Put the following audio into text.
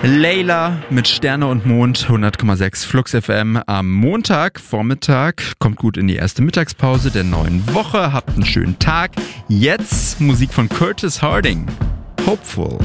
Layla mit Sterne und Mond, 100,6 Flux FM am Montagvormittag. Kommt gut in die erste Mittagspause der neuen Woche. Habt einen schönen Tag. Jetzt Musik von Curtis Harding. Hopeful.